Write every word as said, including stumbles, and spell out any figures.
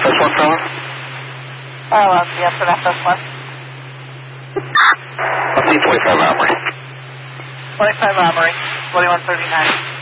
This one, fella? Oh, uh, yes, so that's this one. Let's see, twenty-five robbery. twenty-five robbery, twenty-one thirty-nine.